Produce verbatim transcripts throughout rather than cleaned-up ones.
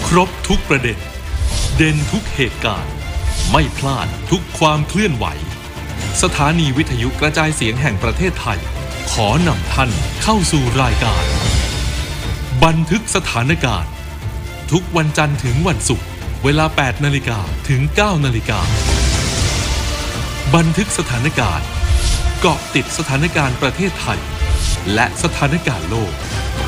ครบทุกประเด็นเด่นทุกเหตุการณ์ไม่พลาดทุกความเคลื่อนไหวสถานีวิทยุกระจายเสียงแห่งประเทศไทยขอนำท่านเข้าสู่รายการบันทึกสถานการณ์ทุกวันจันทร์ถึงวันศุกร์เวลา แปดนาฬิกา ถึง เก้านาฬิกาบันทึกสถานการณ์เกาะติดสถานการณ์ประเทศไทยและสถานการณ์โลก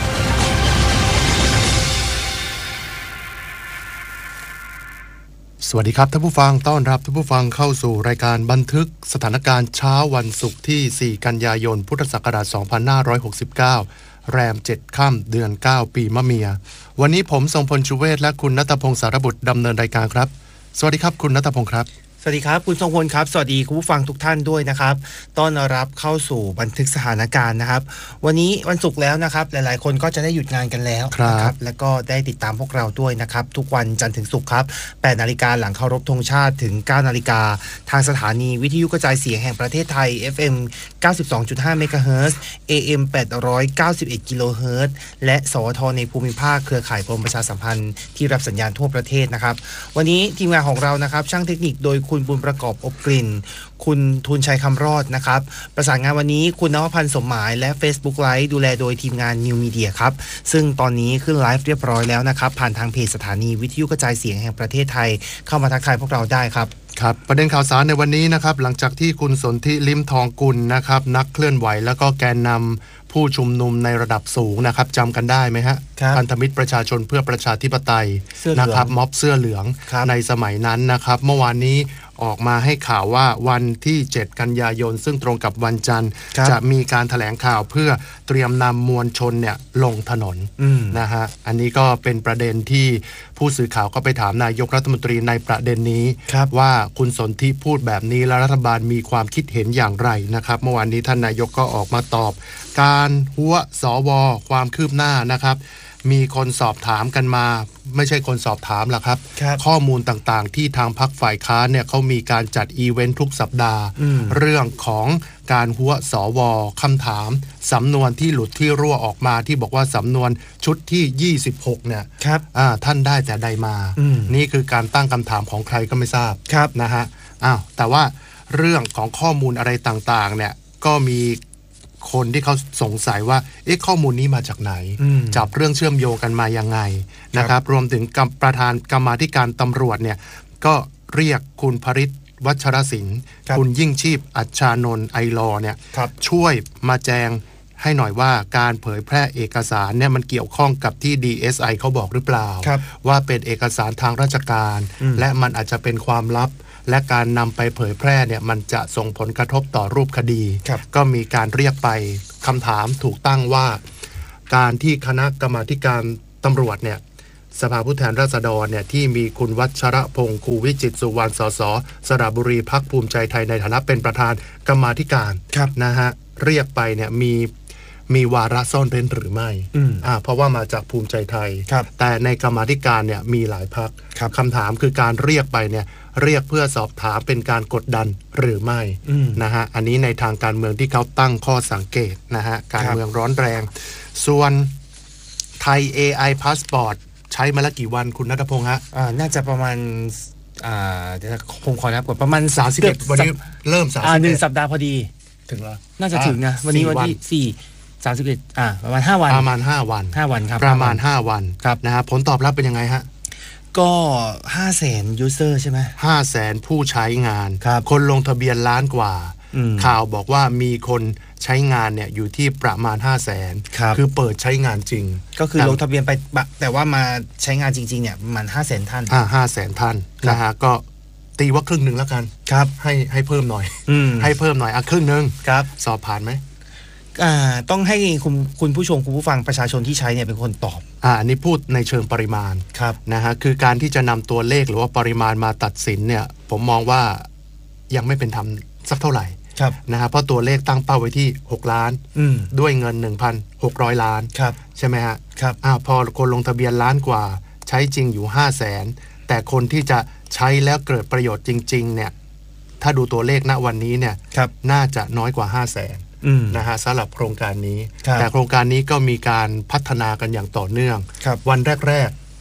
สวัสดีครับท่านผู้ฟังต้อนรับท่านผู้ฟังเข้าสู่รายการบันทึกสถานการณ์เช้าวันศุกร์ที่สี่กันยายนพุทธศักราชสองพันห้าร้อยหกสิบเก้าแรมเจ็ดค่ำเดือนเก้าปีมะเมียวันนี้ผมทรงพลชูเวศและคุณณัฐพงศ์สารบุตรดำเนินรายการครับสวัสดีครับคุณณัฐพงศ์ครับสวัสดีครับคุณทรงพลครับสวัสดีคุณผู้ฟังทุกท่านด้วยนะครับต้อนรับเข้าสู่บันทึกสถานการณ์นะครับวันนี้วันศุกร์แล้วนะครับหลายๆคนก็จะได้หยุดงานกันแล้วนะครับแล้วก็ได้ติดตามพวกเราด้วยนะครับทุกวันจันทร์ถึงศุกร์ครับแปดนาฬิกาหลังเคารพธงชาติถึงเก้านาฬิกาทางสถานีวิทยุกระจายเสียงแห่งประเทศไทย เอฟ เอ็ม เก้าสิบสองจุดห้า เมกะเฮิรตซ์ เอ เอ็ม แปดร้อยเก้าสิบเอ็ด กิโลเฮิรตซ์และสวทในภูมิภาคเครือข่ายกรมประชาสัมพันธ์ที่รับสัญญาณทั่วประเทศนะครับวันนี้ทีมงานของเรานะครับช่างเทคนิคโดยคุณบุญประกอบกลิ่นคุณทูลชัยคำรอดนะครับประสานงานวันนี้คุณนวพันธ์สมหมายและ Facebook Live ดูแลโดยทีมงาน New Media ครับซึ่งตอนนี้ขึ้นไลฟ์เรียบร้อยแล้วนะครับผ่านทางเพจสถานีวิทยุกระจายเสียงแห่งประเทศไทยเข้ามาทักทายพวกเราได้ครับครับประเด็นข่าวสารในวันนี้นะครับหลังจากที่คุณสนธิลิ้มทองกุลนะครับนักเคลื่อนไหวแล้วก็แกนนำผู้ชุมนุมในระดับสูงนะครับจำกันได้ไหมฮะพันธมิตรประชาชนเพื่อประชาธิปไตยนะครับม็อบเสื้อเหลืองในสมัยนั้นนะครับเมื่อวานนี้ออกมาให้ข่าวว่าวันที่เจ็ดกันยายนซึ่งตรงกับวันจันทร์จะมีการแถลงข่าวเพื่อเตรียมนำมวลชนเนี่ยลงถนนนะฮะอันนี้ก็เป็นประเด็นที่ผู้สื่อข่าวก็ไปถามนายกรัฐมนตรีในประเด็นนี้ว่าคุณสนธิพูดแบบนี้แล้วรัฐบาลมีความคิดเห็นอย่างไรนะครับเมื่อวานนี้ท่านนายกก็ออกมาตอบการหัวสวความคืบหน้านะครับมีคนสอบถามกันมาไม่ใช่คนสอบถามหรอกครับข้อมูลต่างๆที่ทางพรรคฝ่ายค้านเนี่ยเขามีการจัดอีเวนต์ทุกสัปดาห์เรื่องของการหัวสวคำถามสำนวนที่หลุดที่รั่วออกมาที่บอกว่าสำนวนชุดที่ยี่สิบหกเนี่ยท่านได้แต่ใดมานี่คือการตั้งคำถามของใครก็ไม่ทราบนะฮะอ้าวแต่ว่าเรื่องของข้อมูลอะไรต่างๆเนี่ยก็มีคนที่เขาสงสัยว่าเอ๊ะข้อมูลนี้มาจากไหนจับเรื่องเชื่อมโยงกันมายังไงนะครับรวมถึงประธานกรรมาธิการตำรวจเนี่ยก็เรียกคุณภริษฐ์วัชรศิลป์คุณยิ่งชีพอัชชานนท์ไอลอเนี่ยช่วยมาแจงให้หน่อยว่าการเผยแพร่เอกสารเนี่ยมันเกี่ยวข้องกับที่ ดี เอส ไอ เขาบอกหรือเปล่าว่าเป็นเอกสารทางราชการและมันอาจจะเป็นความลับและการนำไปเผยแพร่เนี่ยมันจะส่งผลกระทบต่อรูปคดีก็มีการเรียกไปคำถามถูกตั้งว่าการที่คณะกรรมาธิการตำรวจเนี่ยสภาผู้แทนราษฎรเนี่ยที่มีคุณวัชรพงศ์คูวิจิตรสุวรรณสสสระบุรีพรรคภูมิใจไทยในฐานะเป็นประธานกรรมาธิการนะฮะเรียกไปเนี่ยมีมีวาระซ่อนเร้นหรือไม่อ่าเพราะว่ามาจากภูมิใจไทยแต่ในกรรมาธิการเนี่ยมีหลายพรรคคำถามคือการเรียกไปเนี่ยเรียกเพื่อสอบถามเป็นการกดดันหรือไม่นะฮะอันนี้ในทางการเมืองที่เขาตั้งข้อสังเกตนะฮะการเมืองร้อนแรงส่วนไทย เอ ไอ Passport ใช้มาแล้วกี่วันคุณณัฐพงษ์ฮะอ่าน่าจะประมาณอ่าเดี๋ยวคงขอนับก่อนประมาณสามสิบเอ็ดวันนี้เริ่มสามสิบเอ็ดอ่าหนึ่งสัปดาห์พอดีถึงแล้วน่าจะถึงนะวันนี้วันที่สี่สามสิบเอ็ดอ่าประมาณห้าวันประมาณห้าวันห้าวันครับประมาณห้าวันนะฮะผลตอบรับเป็นยังไงฮะก็ ห้าแสน ยูเซอร์ใช่ไหมห้าแสน ผู้ใช้งานคนลงทะเบียนล้านกว่าข่าวบอกว่ามีคนใช้งานเนี่ยอยู่ที่ประมาณ ห้าแสน คือเปิดใช้งานจริงก็คือลงทะเบียนไปแต่ว่ามาใช้งานจริงๆเนี่ยประมาณ ห้าแสน ท่านอ่า ห้าแสน ท่านนะฮะก็ตีว่าครึ่งนึงแล้วกันครับให้ให้เพิ่มหน่อยให้เพิ่มหน่อยอ่ะครึ่งนึงครับสอบผ่านไหมอ่าต้องให้คุณคุณผู้ชมคุณผู้ฟังประชาชนที่ใช้เนี่ยเป็นคนตอบอ่าอันนี้พูดในเชิงปริมาณครับนะฮะคือการที่จะนำตัวเลขหรือว่าปริมาณมาตัดสินเนี่ยผมมองว่ายังไม่เป็นธรรมสักเท่าไหร่นะฮะเพราะตัวเลขตั้งเป้าไว้ที่หกล้านด้วยเงิน หนึ่งพันหกร้อย ล้านใช่ไหมฮะครับอ้าวพอคนลงทะเบียนล้านกว่าใช้จริงอยู่ ห้าแสน แต่คนที่จะใช้แล้วเกิดประโยชน์จริงๆเนี่ยถ้าดูตัวเลขณวันนี้เนี่ยน่าจะน้อยกว่า ห้าแสนนะฮะสำหรับโครงการนี้แต่โครงการนี้ก็มีการพัฒนากันอย่างต่อเนื่องวันแรกๆ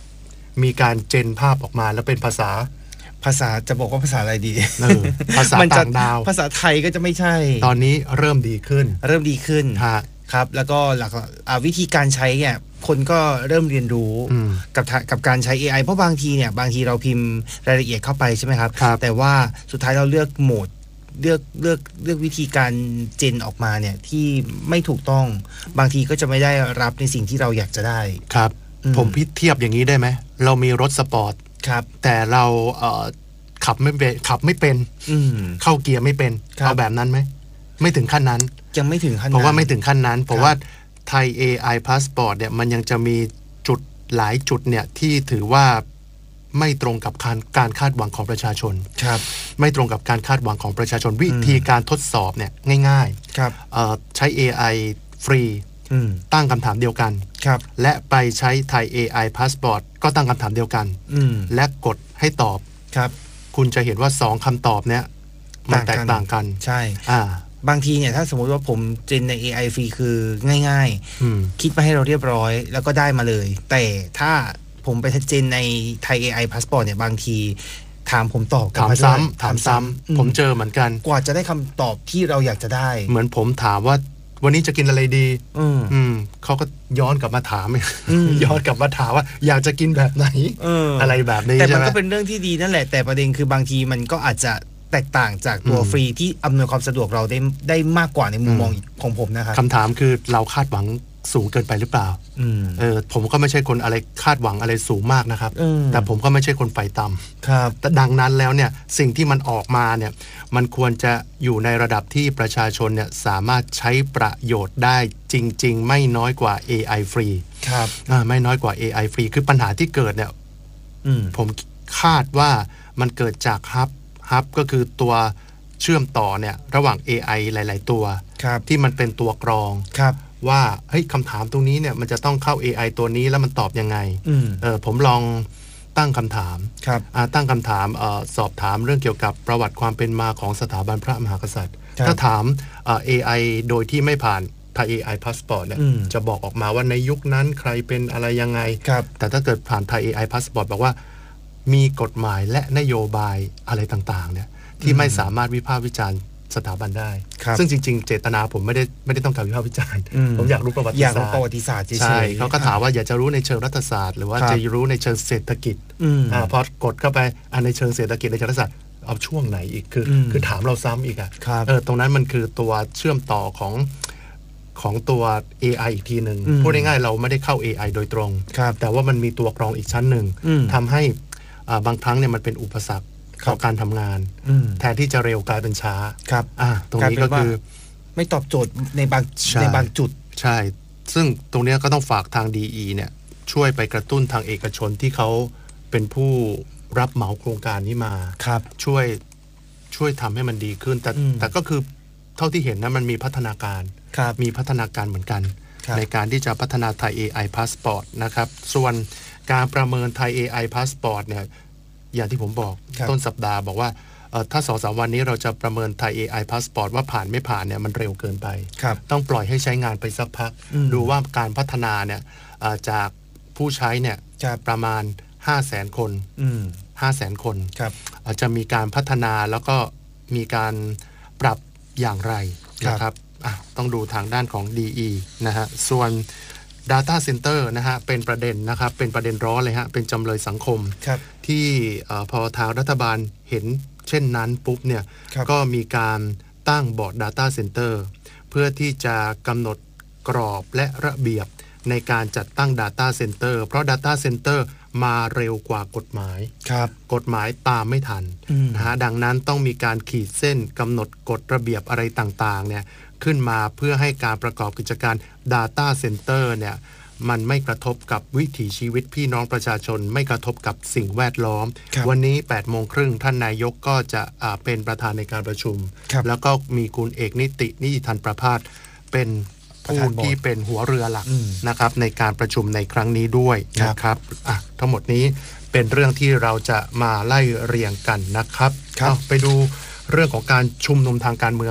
มีการเจนภาพออกมาแล้วเป็นภาษาภาษาจะบอกว่าภาษาอะไรดีเออภาษาต่างดาวภาษาไทยก็จะไม่ใช่ตอนนี้เริ่มดีขึ้นเริ่มดีขึ้นครับแล้วก็หลักวิธีการใช้เนี่ยคนก็เริ่มเรียนรู้กับกับการใช้ เอ ไอ เพราะบางทีเนี่ยบางทีเราพิมพ์รายละเอียดเข้าไปใช่ไหมครับแต่ว่าสุดท้ายเราเลือกโหมดเลือกเลือกเลือกวิธีการเจนออกมาเนี่ยที่ไม่ถูกต้องบางทีก็จะไม่ได้รับในสิ่งที่เราอยากจะได้ครับผมพิเทียบอย่างนี้ได้ไหมเรามีรถสปอร์ตครับแต่เราเอ่อขับไม่เป็นขับไม่เป็นเข้าเกียร์ไม่เป็นเอาแบบนั้นไหมไม่ถึงขั้นนั้นยังไม่ถึงขั้นนั้นเพราะว่าไม่ถึงขั้นนั้นเพราะว่าไทย เอ ไอ Passport เนี่ยมันยังจะมีจุดหลายจุดเนี่ยที่ถือว่าไม่ตรงกับการการคาดหวังของประชาชนครับไม่ตรงกับการคาดหวังของประชาชนวิธีการทดสอบเนี่ยง่ายๆครับใช้ เอ ไอ ฟรีตั้งคำถามเดียวกันและไปใช้ไทย เอ ไอ Passport ก็ตั้งคำถามเดียวกันและกดให้ตอบครับคุณจะเห็นว่าสองคำตอบเนี่ยมันแตกต่างกันใช่อ่าบางทีเนี่ยถ้าสมมติว่าผมเจนใน เอ ไอ ฟรีคือง่ายๆคิดมาให้เราเรียบร้อยแล้วก็ได้มาเลยแต่ถ้าผมไปเจนในไทย เอ ไอ Passport เนี่ยบางทีถามผมตอบถามซ้ำถามซ้ำผมเจอเหมือนกันกว่าจะได้คำตอบที่เราอยากจะได้เหมือนผมถามว่าวันนี้จะกินอะไรดีอืมเขาก็ย้อนกลับมาถามย้อนกลับมาถามว่าอยากจะกินแบบไหนอะไรแบบนี้แต่มันก็เป็นเรื่องที่ดีนั่นแหละแต่ประเด็นคือบางทีมันก็อาจจะแตกต่างจากตัวฟรีที่อำนวยความสะดวกเราได้ได้มากกว่าในมุมมองของผมนะครับคำถามคือเราคาดหวังสูงเกินไปหรือเปล่าเออผมก็ไม่ใช่คนอะไรคาดหวังอะไรสูงมากนะครับแต่ผมก็ไม่ใช่คนไฟต่ำครับแต่ดังนั้นแล้วเนี่ยสิ่งที่มันออกมาเนี่ยมันควรจะอยู่ในระดับที่ประชาชนเนี่ยสามารถใช้ประโยชน์ได้จริงๆไม่น้อยกว่า เอ ไอ ฟรีครับไม่น้อยกว่า เอ ไอ ฟรีคือปัญหาที่เกิดเนี่ยผมคาดว่ามันเกิดจากฮับฮับก็คือตัวเชื่อมต่อเนี่ยระหว่าง เอ ไอ หลายๆตัวที่มันเป็นตัวกรองว่าเฮ้ยคำถามตรงนี้เนี่ยมันจะต้องเข้า เอ ไอ ตัวนี้แล้วมันตอบยังไงเออผมลองตั้งคำถามตั้งคำถามออสอบถามเรื่องเกี่ยวกับประวัติความเป็นมาของสถาบันพระมหากษัตริย์ถ้าถามเอ ไอ โดยที่ไม่ผ่านไทย เอ ไอ Passport เนี่ยจะบอกออกมาว่าในยุคนั้นใครเป็นอะไรยังไงแต่ถ้าเกิดผ่านไทย เอ ไอ Passport บอกว่ามีกฎหมายและนโยบายอะไรต่างๆเนี่ยที่ไม่สามารถวิพากษ์วิจารณ์สถาบันได้ซึ่งจริงๆเจตนาผมไม่ได้ไม่ได้ต้องการวิพากษ์วิจารณ์ผมอยากรู้ประวัติศาสตร์อยากรู้ประวัติศาสตร์ใช่เขาก็ถามว่าอยากจะรู้ในเชิงรัฐศาสตร์หรือว่าจะรู้ในเชิงเศรษฐกิจอ่าพอกดเข้าไปอ่าในเชิงเศรษฐกิจในเชิงรัฐศาสตร์เอาช่วงไหนอีกคือคือถามเราซ้ำอีกอ่ะเออตรงนั้นมันคือตัวเชื่อมต่อของของตัว เอ ไอ อีกทีหนึ่งพูดง่ายๆเราไม่ได้เข้า เอ ไอ โดยตรงแต่ว่ามันมีตัวกรองอีกชั้นหนึ่งทำให้บางครั้งเนี่ยมันเป็นอุปสรรคต่อการทำงานแทนที่จะเร็วกลายเป็นช้าครับอ่าตรงนี้ก็คือไม่ตอบโจทย์ในบางในบางจุดใช่ซึ่งตรงนี้ก็ต้องฝากทาง ดี อี เนี่ยช่วยไปกระตุ้นทางเอกชนที่เขาเป็นผู้รับเหมาโครงการนี้มาช่วยช่วยทำให้มันดีขึ้นแต่แต่ก็คือเท่าที่เห็นนะมันมีพัฒนาการมีพัฒนาการเหมือนกันในการที่จะพัฒนาไทย เอ ไอ Passport นะครับส่วนการประเมินไทย เอ ไอ Passport เนี่ยอย่างที่ผมบอกต้นสัปดาห์บอกว่าถ้าสองสามวันนี้เราจะประเมินไทย เอ ไอ Passport ว่าผ่านไม่ผ่านเนี่ยมันเร็วเกินไปต้องปล่อยให้ใช้งานไปสักพักดูว่าการพัฒนาเนี่ยจากผู้ใช้เนี่ยประมาณ ห้าแสน คน ห้าแสน คนจะมีการพัฒนาแล้วก็มีการปรับอย่างไรนะครับต้องดูทางด้านของ ดี อี นะฮะส่วน Data Center นะฮะเป็นประเด็นนะครับเป็นประเด็นร้อนเลยฮะเป็นจำเลยสังคมที่พอทางรัฐบาลเห็นเช่นนั้นปุ๊บเนี่ยก็มีการตั้งบอร์ด Data Center เพื่อที่จะกำหนดกรอบและระเบียบในการจัดตั้ง Data Center เพราะ Data Center มาเร็วกว่ากฎหมายกฎหมายตามไม่ทันนะฮะดังนั้นต้องมีการขีดเส้นกำหนดกฎระเบียบอะไรต่างๆเนี่ยขึ้นมาเพื่อให้การประกอบกิจการ Data Center เนี่ยมันไม่กระทบกับวิถีชีวิตพี่น้องประชาชนไม่กระทบกับสิ่งแวดล้อมวันนี้ แปดโมงครึ่งท่านนายกก็จะเป็นประธานในการประชุมแล้วก็มีคุณเอกนิตินิติธันประภาสเป็นผู้ที่เป็นหัวเรือหลักนะครับในการประชุมในครั้งนี้ด้วยนะครับทั้งหมดนี้เป็นเรื่องที่เราจะมาไล่เรียงกันนะครับไปดูเรื่องของการชุมนุมทางการเมืองครับ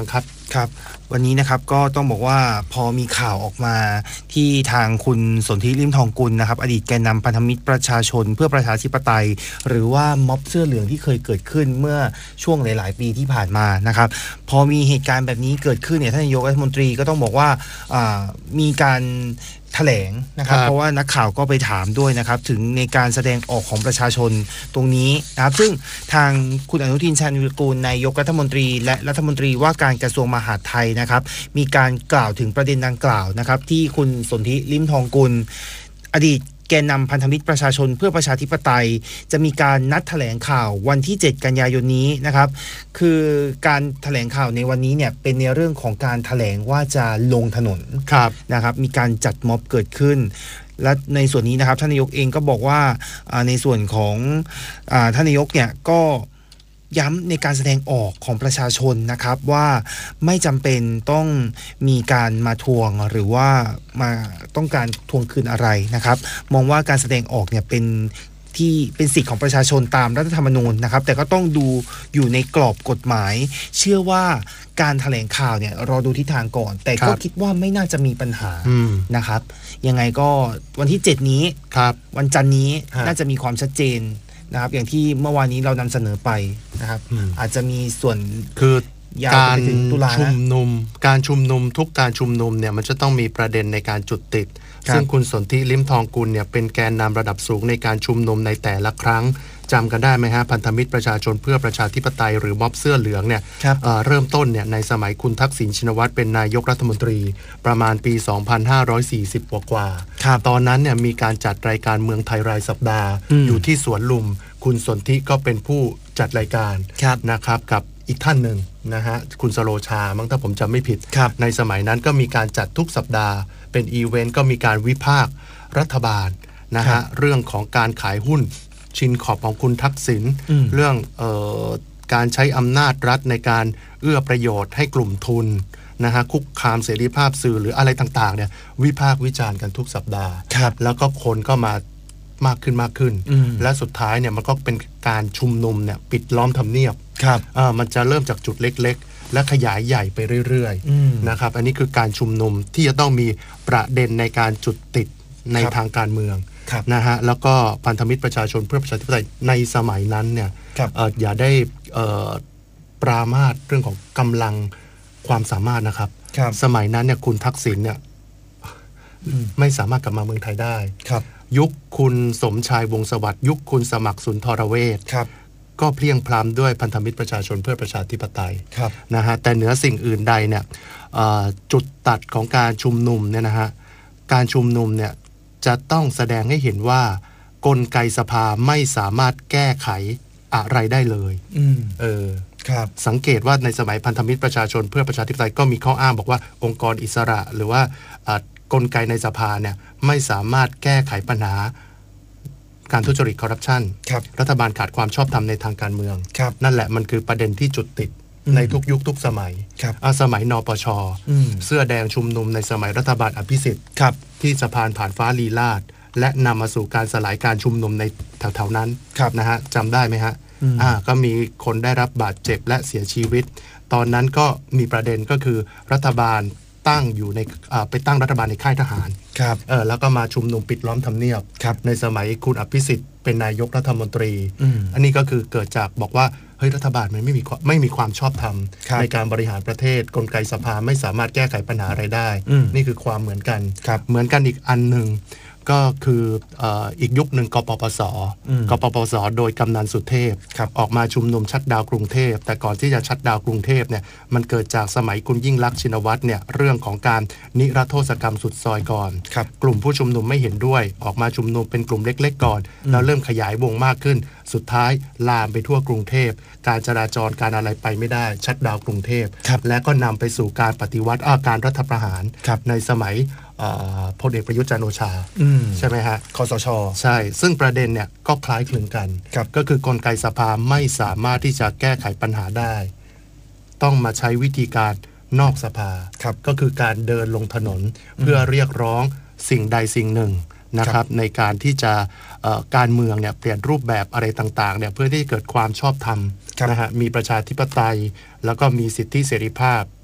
ครับวันนี้นะครับก็ต้องบอกว่าพอมีข่าวออกมาที่ทางคุณสนธิริมทองกุลนะครับอดีตแกนนำพันธมิตรประชาชนเพื่อประชาธิปไตยหรือว่าม็อบเสื้อเหลืองที่เคยเกิดขึ้นเมื่อช่วงหลายๆปีที่ผ่านมานะครับพอมีเหตุการณ์แบบนี้เกิดขึ้นเนี่ยท่านนายกรัฐมนตรีก็ต้องบอกว่ามีการแถลงนะครับเพราะว่านักข่าวก็ไปถามด้วยนะครับถึงในการแสดงออกของประชาชนตรงนี้นะครับซึ่งทางคุณอนุทินชาญวิรากูลนายกรัฐมนตรีและรัฐมนตรีว่าการกระทรวงมหาดไทยนะครับมีการกล่าวถึงประเด็นดังกล่าวนะครับที่คุณสนธิริมทองกุลอดีตแกนนำพันธมิตรประชาชนเพื่อประชาธิปไตยจะมีการนัดแถลงข่าววันที่เจ็ดกันยายนนี้นะครับคือการแถลงข่าวในวันนี้เนี่ยเป็นในเรื่องของการแถลงว่าจะลงถนนนะครับมีการจัดม็อบเกิดขึ้นและในส่วนนี้นะครับท่านนายกเองก็บอกว่าในส่วนของท่านนายกเนี่ยก็ย้ำในการแสดงออกของประชาชนนะครับว่าไม่จำเป็นต้องมีการมาทวงหรือว่ามาต้องการทวงคืนอะไรนะครับมองว่าการแสดงออกเนี่ยเป็นที่เป็นสิทธิของประชาชนตามรัฐธรรมนูญนะครับแต่ก็ต้องดูอยู่ในกรอบกฎหมายเชื่อว่าการแถลงข่าวเนี่ยรอดูทิศทางก่อนแต่ก็คิดว่าไม่น่าจะมีปัญหานะครับยังไงก็วันที่เจ็ดนี้วันจันทร์นี้น่าจะมีความชัดเจนนะครับอย่างที่เมื่อวานนี้เรานำเสนอไปนะครับอาจจะมีส่วนคือการชุมนุมการชุมนุมทุกการชุมนุมเนี่ยมันจะต้องมีประเด็นในการจุดติดซึ่งคุณสนธิริมทองกุลเนี่ยเป็นแกนนำระดับสูงในการชุมนุมในแต่ละครั้งจำกันได้ไหมฮะพันธมิตรประชาชนเพื่อประชาธิปไตยหรือม็อบเสื้อเหลืองเนี่ย เอ่อ เริ่มต้นเนี่ยในสมัยคุณทักษิณชินวัตรเป็นนายกรัฐมนตรีประมาณปีสองพันห้าร้อยสี่สิบกว่ากว่าตอนนั้นเนี่ยมีการจัดรายการเมืองไทยรายสัปดาห์ อ, อยู่ที่สวนลุมคุณสนธิก็เป็นผู้จัดรายการนะครับกับอีกท่านหนึ่งนะฮะคุณสโลชามั้งถ้าผมจำไม่ผิดในสมัยนั้นก็มีการจัดทุกสัปดาห์เป็นอีเวนต์ก็มีการวิพากษ์รัฐบาลนะฮะเรื่องของการขายหุ้นชินขอบของคุณทักษิณเรื่องเอ่อการใช้อำนาจรัฐในการเอื้อประโยชน์ให้กลุ่มทุนนะฮะคุกคามเสรีภาพสื่อหรืออะไรต่างๆเนี่ยวิพากษ์วิจารณ์กันทุกสัปดาห์แล้วก็คนก็มามากขึ้นมากขึ้นและสุดท้ายเนี่ยมันก็เป็นการชุมนุมเนี่ยปิดล้อมทำเนียบมันจะเริ่มจากจุดเล็กๆและขยายใหญ่ไปเรื่อยๆนะครับอันนี้คือการชุมนุมที่จะต้องมีประเด็นในการจุดติดในทางการเมืองนะฮะแล้วก็พันธมิตรประชาชนเพื่อประชาธิปไตยในสมัยนั้นเนี่ย อ, อย่าได้ปรามาสเรื่องของกำลังความสามารถนะครับสมัยนั้นเนี่ยคุณทักษิณเนี่ยไม่สามารถกลับมาเมืองไทยได้ยุคคุณสมชายวงศ์สวัสดิ์ยุคคุณสมัครสุนทรเวชก็เพลียงพล้ำด้วยพันธมิตรประชาชนเพื่อประชาธิปไตยนะฮะแต่เหนือสิ่งอื่นใดเนี่ยจุดตัดของการชุมนุมเนี่ยนะฮะการชุมนุมเนี่ยจะต้องแสดงให้เห็นว่ากลไกสภาไม่สามารถแก้ไขอะไรได้เลยเออสังเกตว่าในสมัยพันธมิตรประชาชนเพื่อประชาธิปไตยก็มีข้ออ้างบอกว่าองค์กรอิสระหรือว่ากลไกในสภาเนี่ยไม่สามารถแก้ไขปัญหาการทุจริตคอร์รัปชัน ร, รัฐบาลขาดความชอบธรรมในทางการเมืองนั่นแหละมันคือประเด็นที่จุดติดในทุกยุคทุกสมัยสมัยนปช.เสื้อแดงชุมนุมในสมัยรัฐบาลอภิสิทธิ์ที่สะพานผ่านฟ้าลีลาศและนำมาสู่การสลายการชุมนุมในแถวๆนั้นนะฮะจำได้ไหมฮะอ่าก็มีคนได้รับบาดเจ็บและเสียชีวิตตอนนั้นก็มีประเด็นก็คือรัฐบาลตั้งอยู่ในไปตั้งรัฐบาลในค่ายทหารเออแล้วก็มาชุมนุมปิดล้อมทำเนียบในสมัยคุณอภิสิทธิ์เป็นนายกรัฐมนตรี อ, อันนี้ก็คือเกิดจากบอกว่าเฮ้ยรัฐบาลมันไม่มีไม่มีความชอบธรรมในการบริหารประเทศกลไกสภาไม่สามารถแก้ไขปัญหาอะไรได้นี่คือความเหมือนกันเหมือนกันอีกอันหนึ่งก็คืออีกยุคหนึ่งกปปสกปปสโดยกำนันสุเทพออกมาชุมนุมชัตดาวน์กรุงเทพแต่ก่อนที่จะชัตดาวน์กรุงเทพเนี่ยมันเกิดจากสมัยคุณยิ่งลักษณ์ชินวัตรเนี่ยเรื่องของการนิรโทษกรรมสุดซอยก่อนกลุ่มผู้ชุมนุมไม่เห็นด้วยออกมาชุมนุมเป็นกลุ่มเล็กๆก่อนแล้วเริ่มขยายวงมากขึ้นสุดท้ายลามไปทั่วกรุงเทพการจราจรการอะไรไปไม่ได้ชัตดาวน์กรุงเทพและก็นำไปสู่การปฏิวัติการรัฐประหารในสมัยพลเอกประยุทธ์จันทร์โอชาใช่ไหมฮะคสช.ใช่ซึ่งประเด็นเนี่ยก็คล้ายคลึงกันก็คือกลไกสภาไม่สามารถที่จะแก้ไขปัญหาได้ต้องมาใช้วิธีการนอกสภาก็คือการเดินลงถนนเพื่อเรียกร้องสิ่งใดสิ่งหนึ่งนะครับในการที่จะการเมืองเนี่ยเปลี่ยนรูปแบบอะไรต่างๆเนี่ยเพื่อที่จะเกิดความชอบธรรมนะฮะมีประชาธิปไตยแล้วก็มีสิทธิเสรีภาพ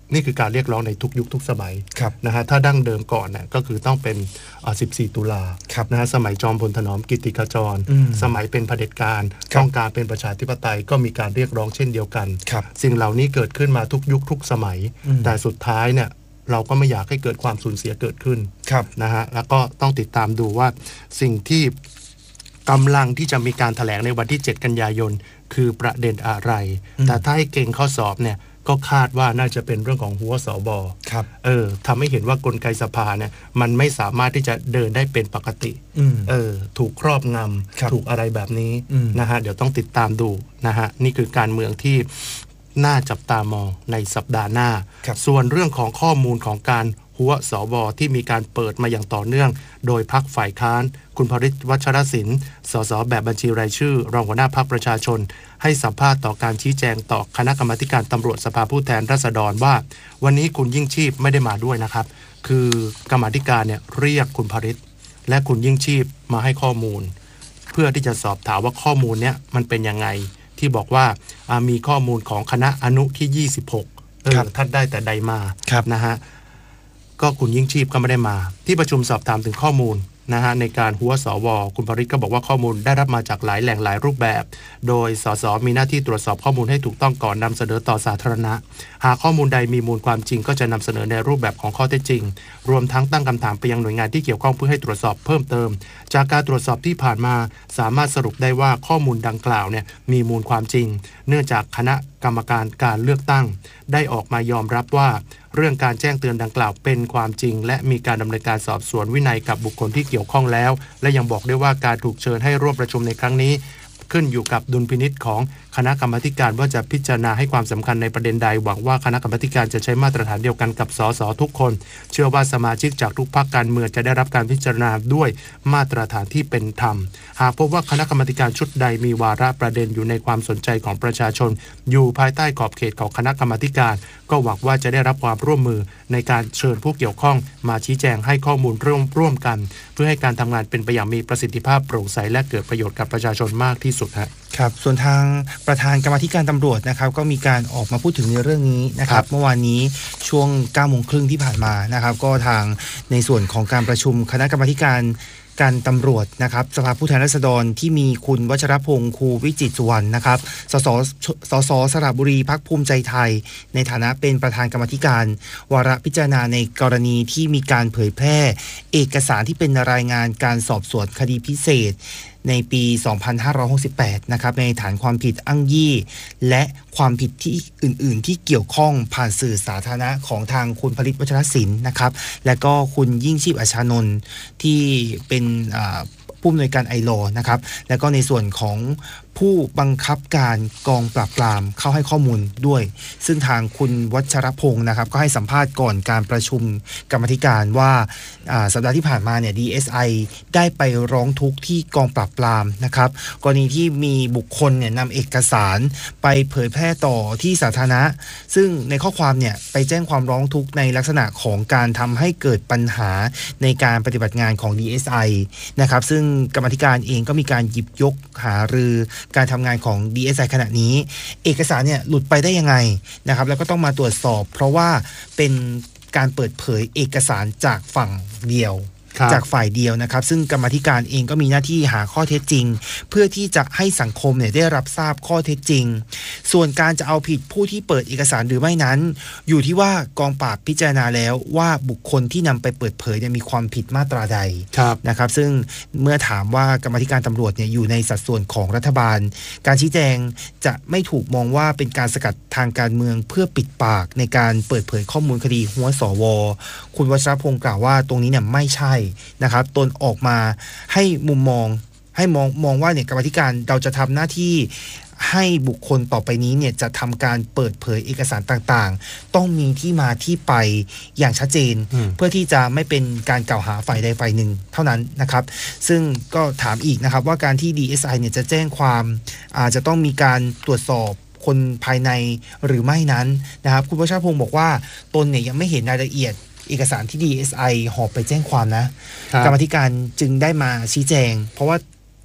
นี่คือการเรียกร้องในทุกยุคทุกสมัยนะฮะถ้าดั้งเดิมก่อนเนี่ยก็คือต้องเป็นสิบสี่ตุลานะฮะสมัยจอมพลถนอมกิตติขจรสมัยเป็นเผด็จการต้องการเป็นประชาธิปไตยก็มีการเรียกร้องเช่นเดียวกันสิ่งเหล่านี้เกิดขึ้นมาทุกยุคทุกสมัยแต่สุดท้ายเนี่ยเราก็ไม่อยากให้เกิดความสูญเสียเกิดขึ้นนะฮะแล้วก็ต้องติดตามดูว่าสิ่งที่กำลังที่จะมีการแถลงในวันที่เจ็ดกันยายนคือประเด็นอะไรแต่ถ้าให้เก่งข้อสอบเนี่ยก็คาดว่าน่าจะเป็นเรื่องของหัวสบเออทำให้เห็นว่ากลไกสภาเนี่ยมันไม่สามารถที่จะเดินได้เป็นปกติเออถูกครอบงำถูกอะไรแบบนี้นะฮะเดี๋ยวต้องติดตามดูนะฮะนี่คือการเมืองที่น่าจับตามองในสัปดาห์หน้าส่วนเรื่องของข้อมูลของการหัวสบที่มีการเปิดมาอย่างต่อเนื่องโดยพรรคฝ่ายค้านคุณพฤทธิ์วัชรศิลป์สสแบบบัญชีรายชื่อรองหัวหน้าพรรคประชาชนให้สัมภาษณ์ต่อการชี้แจงต่อคณะกรรมาการตำรวจสภาผู้แทนราษฎรว่าวันนี้คุณยิ่งชีพไม่ได้มาด้วยนะครับคือกรรมาธิการเนี่ยเรียกคุณพฤทธิ์และคุณยิ่งชีพมาให้ข้อมูลเพื่อที่จะสอบถามว่าข้อมูลเนี้ยมันเป็นยังไงที่บอกว่ามีข้อมูลของคณะอนุที่ยี่สิบหกเออท่านได้แต่ใดมานะฮะก็คุณยิ่งชีพก็ไม่ได้มาที่ประชุมสอบถามถึงข้อมูลนะฮะในการหัวสวคุณปริศก็บอกว่าข้อมูลได้รับมาจากหลายแหล่งหลายรูปแบบโดยสสมีหน้าที่ตรวจสอบข้อมูลให้ถูกต้องก่อนนำเสนอต่อสาธารณะหากข้อมูลใดมีมูลความจริงก็จะนำเสนอในรูปแบบของข้อเท็จจริงรวมทั้งตั้งคำถามไปยังหน่วยงานที่เกี่ยวข้องเพื่อให้ตรวจสอบเพิ่มเติมจากการตรวจสอบที่ผ่านมาสามารถสรุปได้ว่าข้อมูลดังกล่าวเนี่ยมีมูลความจริงเนื่องจากคณะกรรมการการเลือกตั้งได้ออกมายอมรับว่าเรื่องการแจ้งเตือนดังกล่าวเป็นความจริงและมีการดำเนินการสอบสวนวินัยกับบุคคลที่เกี่ยวข้องแล้วและยังบอกด้วยว่าการถูกเชิญให้ร่วมประชุมในครั้งนี้ขึ้นอยู่กับดุลพินิจของคณะกรรมาการว่าจะพิจารณาให้ความสำคัญในประเด็นใดหวังว่าคณะกรรมาการจะใช้มาตรฐานเดียวกันกับสสทุกคนเชื่อว่าสมาชิกจากทุกพรรคการเมืองจะได้รับการพิจารณาด้วยมาตรฐานที่เป็นธรรมหากพบว่าคณะกรรมาการชุดใดมีวาระประเด็นอยู่ในความสนใจของประชาชนอยู่ภายใต้ขอบเขตของคณะกรรมาการก็หวังว่าจะได้รับความร่วมมือในการเชิญผู้เกี่ยวข้องมาชี้แจงให้ข้อมูลร่วมร่วมกันเพื่อให้การทำงานเป็นไปอย่างมีประสิทธิภาพโปร่งใสและเกิดประโยชน์กับประชาชนมากที่สุดครับครับส่วนทางประธานกรรมาธิการตำรวจนะครับก็มีการออกมาพูดถึงในเรื่องนี้นะครับเมื่อวานนี้ช่วงเก้าโมงครึ่งที่ผ่านมานะครับก็ทางในส่วนของการประชุมคณะกรรมาธิการการตำรวจนะครับสภาผู้แทนราษฎรที่มีคุณวัชรพงษ์คูวิจิตรสุวรรณนะครับสสสสสระบุรีพรรคภูมิใจไทยในฐานะเป็นประธานกรรมาธิการวาระพิจารณาในกรณีที่มีการเผยแพร่เอกสารที่เป็นรายงานการสอบสวนคดีพิเศษในปี สองพันห้าร้อยหกสิบแปด นะครับในฐานความผิดอ้างยี่และความผิดที่อื่นๆที่เกี่ยวข้องผ่านสื่อสาธารณะของทางคุณพฤทธิ์วัชรศิลป์นะครับและก็คุณยิ่งชีพอัชชานนท์ที่เป็นผู้อำนวยการไอโลนะครับและก็ในส่วนของผู้บังคับการกองปราบปรามเข้าให้ข้อมูลด้วยซึ่งทางคุณวัชรพงศ์นะครับก็ให้สัมภาษณ์ก่อนการประชุมกรรมธิการว่าสัปดาห์ที่ผ่านมาเนี่ย ดี เอส ไอ ได้ไปร้องทุกข์ที่กองปราบปรามนะครับกรณีที่มีบุคคลเนี่ยนำเอกสารไปเผยแพร่ต่อที่สาธารณะซึ่งในข้อความเนี่ยไปแจ้งความร้องทุกข์ในลักษณะของการทำให้เกิดปัญหาในการปฏิบัติงานของ ดี เอส ไอ นะครับซึ่งกรรมธิการเองก็มีการหยิบยกหารือการทำงานของ ดี เอส ไอ ขณะนี้เอกสารเนี่ยหลุดไปได้ยังไงนะครับแล้วก็ต้องมาตรวจสอบเพราะว่าเป็นการเปิดเผยเอกสารจากฝั่งเดียวจากฝ่ายเดียวนะครับซึ่งกรรมาธิการเองก็มีหน้าที่หาข้อเท็จจริงเพื่อที่จะให้สังคมเนี่ยได้รับทราบข้อเท็จจริงส่วนการจะเอาผิดผู้ที่เปิดเอกสารหรือไม่นั้นอยู่ที่ว่ากองปราบพิจารณาแล้วว่าบุคคลที่นำไปเปิดเผยเนี่ยมีความผิดมาตราใดนะครับซึ่งเมื่อถามว่ากรรมาธิการตำรวจเนี่ยอยู่ในสัดส่วนของรัฐบาลการชี้แจงจะไม่ถูกมองว่าเป็นการสกัดทางการเมืองเพื่อปิดปากในการเปิดเผยข้อมูลคดีหัวสวคุณวัชรพงศ์กล่าวว่าตรงนี้เนี่ยไม่ใช่นะครับตนออกมาให้มุมมองให้มองมองว่าเนี่ยกรรมาธิการเราจะทำหน้าที่ให้บุคคลต่อไปนี้เนี่ยจะทำการเปิดเผยเอกสารต่างๆต้องมีที่มาที่ไปอย่างชัดเจนเพื่อที่จะไม่เป็นการกล่าวหาฝ่ายใดฝ่ายหนึ่งเท่านั้นนะครับซึ่งก็ถามอีกนะครับว่าการที่ ดี เอส ไอ เนี่ยจะแจ้งความอาจจะต้องมีการตรวจสอบคนภายในหรือไม่นั้นนะครับคุณวัชรพงศ์บอกว่าตนเนี่ยยังไม่เห็นรายละเอียดเอกสารที่ ดี เอส ไอ หอบไปแจ้งความนะกรรมาธิการจึงได้มาชี้แจงเพราะว่า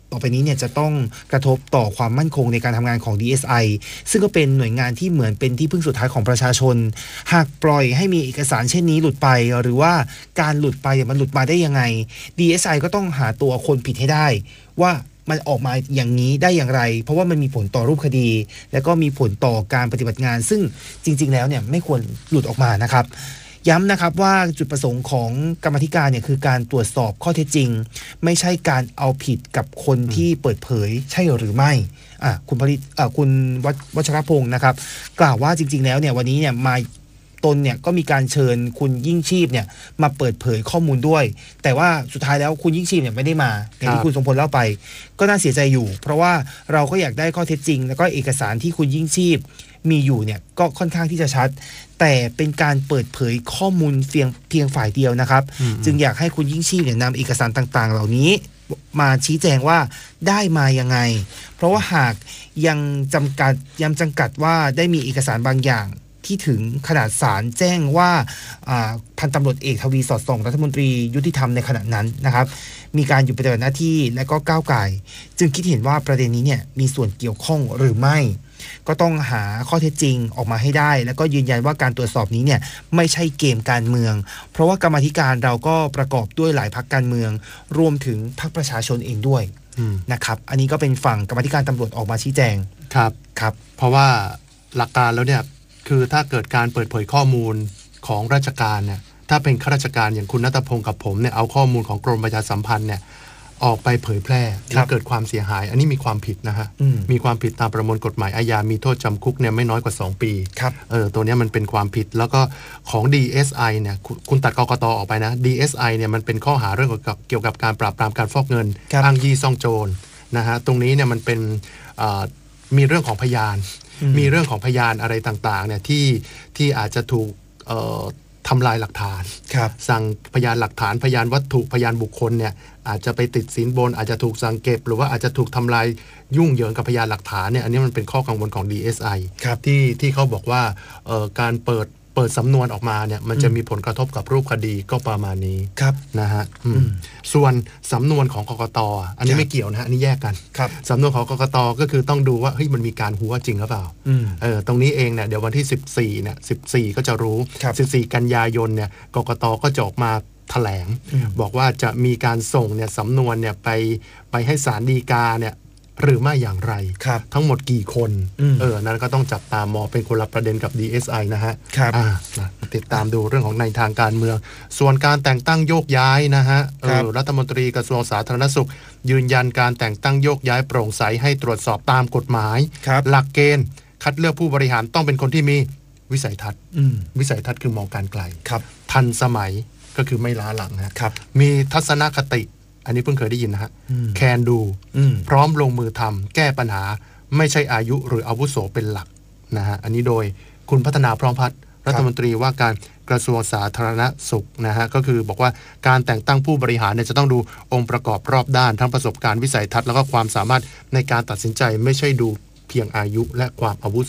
ต่อไปนี้เนี่ยจะต้องกระทบต่อความมั่นคงในการทำงานของ ดี เอส ไอ ซึ่งก็เป็นหน่วยงานที่เหมือนเป็นที่พึ่งสุดท้ายของประชาชนหากปล่อยให้มีเอกสารเช่นนี้หลุดไปหรือว่าการหลุดไปมันหลุดมาได้ยังไง ดี เอส ไอ ก็ต้องหาตัวคนผิดให้ได้ว่ามันออกมาอย่างนี้ได้อย่างไรเพราะว่ามันมีผลต่อรูปคดีและก็มีผลต่อการปฏิบัติงานซึ่งจริงๆแล้วเนี่ยไม่ควรหลุดออกมานะครับย้ำนะครับว่าจุดประสงค์ของกรรมาธิการเนี่ยคือการตรวจสอบข้อเท็จจริงไม่ใช่การเอาผิดกับคนที่เปิดเผยใช่หรือไม่อ่ะคุณผลิตอ่ะคุณวัชรพงศ์นะครับกล่าวว่าจริงๆแล้วเนี่ยวันนี้เนี่ยมาตนเนี่ยก็มีการเชิญคุณยิ่งชีพเนี่ยมาเปิดเผยข้อมูลด้วยแต่ว่าสุดท้ายแล้วคุณยิ่งชีพเนี่ยไม่ได้มาอย่างที่คุณสมพลเล่าไปก็น่าเสียใจอยู่เพราะว่าเราก็อยากได้ข้อเท็จจริงแล้วก็เอกสารที่คุณยิ่งชีพมีอยู่เนี่ยก็ค่อนข้างที่จะชัดแต่เป็นการเปิดเผยข้อมูลเพียงเพียงฝ่ายเดียวนะครับจึงอยากให้คุณยิ่งชีพเนี่ยนำเอกสารต่างๆเหล่านี้มาชี้แจงว่าได้มายังไงเพราะว่าหากยังจำกัดยังจำกัดว่าได้มีเอกสารบางอย่างที่ถึงขนาดศาลแจ้งว่าพันตำรวจเอกทวีสอดส่องรัฐมนตรียุติธรรมในขณะนั้นนะครับมีการหยุดปฏิบัติหน้าที่และก็ก้าวไก่จึงคิดเห็นว่าประเด็นนี้เนี่ยมีส่วนเกี่ยวข้องหรือไม่ก็ต้องหาข้อเท็จจริงออกมาให้ได้แล้วก็ยืนยันว่าการตรวจสอบนี้เนี่ยไม่ใช่เกมการเมืองเพราะว่ากรรมาธิการเราก็ประกอบด้วยหลายพรรคการเมืองรวมถึงพรรคประชาชนเองด้วยนะครับอันนี้ก็เป็นฝั่งกรรมาธิการตำรวจออกมาชี้แจงครับครับเพราะว่าหลักการแล้วเนี่ยคือถ้าเกิดการเปิดเผยข้อมูลของราชการเนี่ยถ้าเป็นข้าราชการอย่างคุณณัฐพงศ์กับผมเนี่ยเอาข้อมูลของกรมประชาสัมพันธ์เนี่ยออกไปเผยแพร่แล้วเกิดความเสียหายอันนี้มีความผิดนะฮะมีความผิดตามประมวลกฎหมายอาญามีโทษจำคุกเนี่ยไม่น้อยกว่าสองปีเออตัวนี้มันเป็นความผิดแล้วก็ของ ดี เอส ไอ เนี่ยคุณตัดกกตออกไปนะ ดี เอส ไอ เนี่ยมันเป็นข้อหาเรื่องเกี่ยวกับการปราบปรามการฟอกเงินอ้างยี่ซ่องโจรนะฮะตรงนี้เนี่ยมันเป็นมีเรื่องของพยานมีเรื่องของพยานอะไรต่างๆเนี่ยที่ที่อาจจะถูกทำลายหลักฐานสั่งพยานหลักฐานพยานวัตถุพยานบุคคลเนี่ยอาจจะไปติดสินบนอาจจะถูกสั่งเก็บหรือว่าอาจจะถูกทำลายยุ่งเหยิงกับพยานหลักฐานเนี่ยอันนี้มันเป็นข้อกังวลของ ดี เอส ไอ ที่ที่เขาบอกว่าการเปิดเปิดสำนวนออกมาเนี่ยมันจะมีผลกระทบกับรูปคดีก็ประมาณนี้นะฮะส่วนสำนวนของกกตอันนี้ไม่เกี่ยวนะฮะอันนี้แยกกันสำนวนของกกตก็คือต้องดูว่าเฮ้ยมันมีการหัวจริงหรือเปล่าเออตรงนี้เองเนี่ยเดี๋ยววันที่สิบสี่เนี่ยสิบสี่ก็จะรู้สิบสี่กันยายนเนี่ยกกตก็จะออกมาแถลงบอกว่าจะมีการส่งเนี่ยสำนวนเนี่ยไปไปให้ศาลฎีกาเนี่ยหรือไม่อย่างไรทั้งหมดกี่คนเออนั้นก็ต้องจับตามองเป็นคนละประเด็นกับ ดี เอส ไอ นะฮะติดตามดูเรื่องของในทางการเมืองส่วนการแต่งตั้งโยกย้ายนะฮะเออรัฐมนตรีกระทรวงสาธารณสุขยืนยันการแต่งตั้งโยกย้ายโปร่งใสให้ตรวจสอบตามกฎหมายหลักเกณฑ์คัดเลือกผู้บริหารต้องเป็นคนที่มีวิสัยทัศน์วิสัยทัศน์คือมองการไกลทันสมัยก็คือไม่ล้าหลังนะมีทัศนคติอันนี้เพิ่งเคยได้ยินนะฮะแคนดูพร้อมลงมือทำแก้ปัญหาไม่ใช่อายุหรืออาวุโสเป็นหลักนะฮะอันนี้โดยคุณพัฒนาพร้อมพัฒน์รัฐมนตรีว่าการกระทรวงสาธารณสุขนะฮะก็คือบอกว่าการแต่งตั้งผู้บริหารเนี่ยจะต้องดูองค์ประกอบรอบด้านทั้งประสบการณ์วิสัยทัศน์แล้วก็ความสามารถในการตัดสินใจไม่ใช่ดูเพียงอายุและความอาวุ